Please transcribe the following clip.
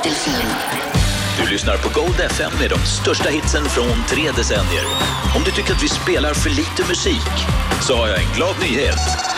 Delfin. Du lyssnar på Gold FM med de största hitsen från 3 decennier. Om du tycker att vi spelar för lite musik så har jag en glad nyhet.